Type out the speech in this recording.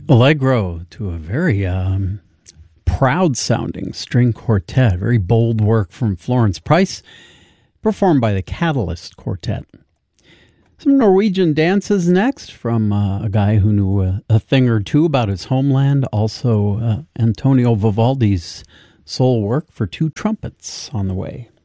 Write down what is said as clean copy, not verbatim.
Allegro to a very proud-sounding string quartet. Very bold work from Florence Price, performed by the Catalyst Quartet. Some Norwegian dances next from a guy who knew a thing or two about his homeland. Also, Antonio Vivaldi's solo work for two trumpets on the way.